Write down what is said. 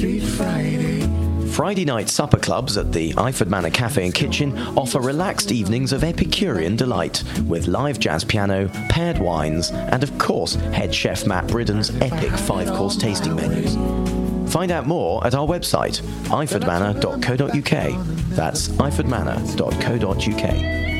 Friday night supper clubs at the Iford Manor Cafe and Kitchen offer relaxed evenings of Epicurean delight with live jazz piano, paired wines, and of course head chef Matt Bridden's epic 5-course tasting menus. Find out more at our website, ifordmanor.co.uk. That's ifordmanor.co.uk.